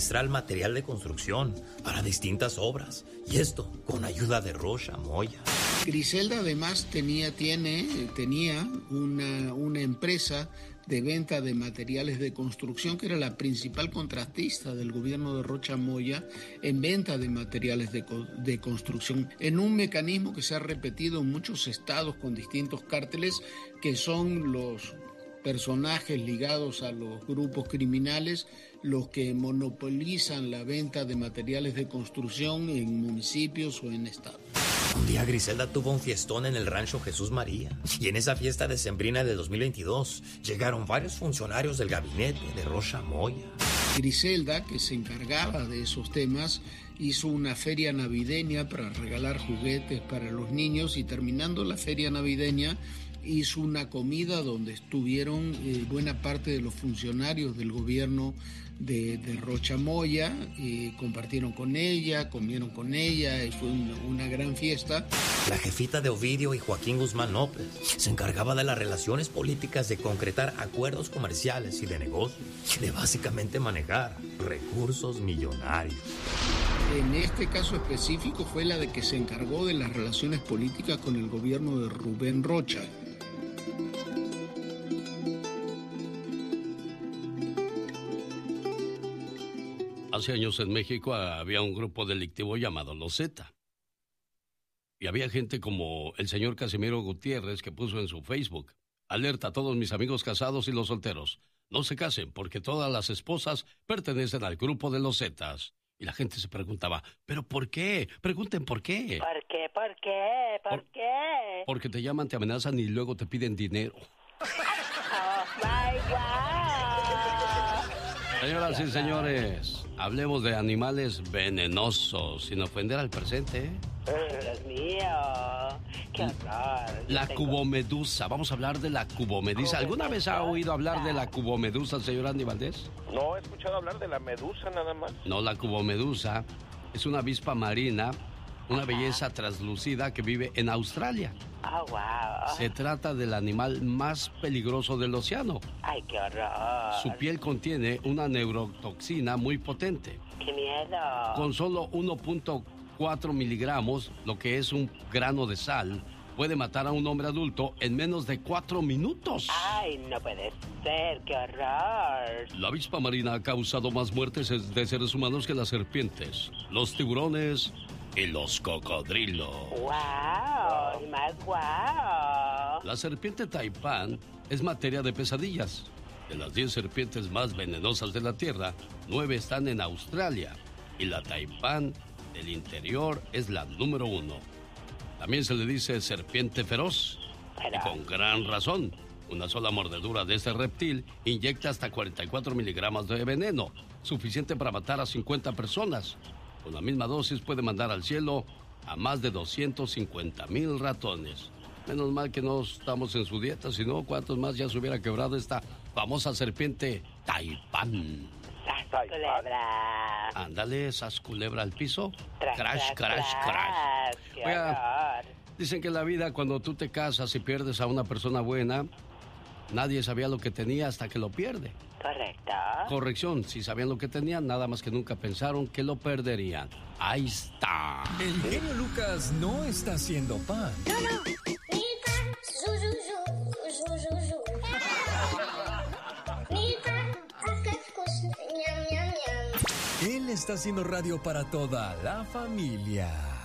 suministrar material de construcción para distintas obras. Y esto con ayuda de Rocha Moya. Griselda además tenía una empresa de venta de materiales de construcción que era la principal contratista del gobierno de Rocha Moya en venta de materiales de construcción, en un mecanismo que se ha repetido en muchos estados con distintos cárteles, que son los personajes ligados a los grupos criminales los que monopolizan la venta de materiales de construcción en municipios o en estados. Un día Griselda tuvo un fiestón en el rancho Jesús María, y en esa fiesta decembrina de 2022 llegaron varios funcionarios del gabinete de Rocha Moya. Griselda, que se encargaba de esos temas, hizo una feria navideña para regalar juguetes para los niños, y terminando la feria navideña hizo una comida donde estuvieron buena parte de los funcionarios del gobierno de Rocha Moya, compartieron con ella, comieron con ella, y fue una gran fiesta. La jefita de Ovidio y Joaquín Guzmán López se encargaba de las relaciones políticas, de concretar acuerdos comerciales y de negocios, de básicamente manejar recursos millonarios. En este caso específico fue la de que se encargó de las relaciones políticas con el gobierno de Rubén Rocha. Hace años en México había un grupo delictivo llamado Los Zeta. Y había gente como el señor Casimiro Gutiérrez, que puso en su Facebook: alerta a todos mis amigos casados y los solteros, no se casen porque todas las esposas pertenecen al grupo de Los Zetas. Y la gente se preguntaba, ¿pero por qué? Pregunten por qué. ¿Por qué? ¿Por qué? ¿Por qué? Porque te llaman, te amenazan y luego te piden dinero. Oh my God. Señoras y señores, hablemos de animales venenosos, sin ofender al presente. Dios mío, qué horror. La cubomedusa, vamos a hablar de la cubomedusa. ¿Alguna vez ha oído hablar de la cubomedusa, señor Andy Valdés? No, he escuchado hablar de la medusa nada más. No, la cubomedusa es una avispa marina, una belleza translúcida que vive en Australia. Oh, wow. Se trata del animal más peligroso del océano. Ay, qué horror. Su piel contiene una neurotoxina muy potente. Qué miedo. Con solo 1.4 miligramos, lo que es un grano de sal, puede matar a un hombre adulto en menos de 4 minutos. Ay, no puede ser, qué horror. La avispa marina ha causado más muertes de seres humanos que las serpientes, los tiburones y los cocodrilos. Wow, y más wow. La serpiente taipán es materia de pesadillas. De las 10 serpientes más venenosas de la Tierra, 9 están en Australia, y la taipán del interior es la número 1. También se le dice serpiente feroz, y con gran razón. Una sola mordedura de este reptil inyecta hasta 44 miligramos de veneno, suficiente para matar a 50 personas. Con la misma dosis puede mandar al cielo a más de 250,000 ratones. Menos mal que no estamos en su dieta, si no, ¿cuántos más ya se hubiera quebrado esta famosa serpiente taipán? Culebra. Ándale, esas culebra al piso. Tras, Crash, tras, crash, tras. crash. Qué Oiga, horror. dicen que en la vida, cuando tú te casas y pierdes a una persona buena, nadie sabía lo que tenía hasta que lo pierde. Correcto. Corrección, si sabían lo que tenían, nada más que nunca pensaron que lo perderían. Ahí está. El genio Lucas no está haciendo pan. Él está haciendo radio para toda la familia.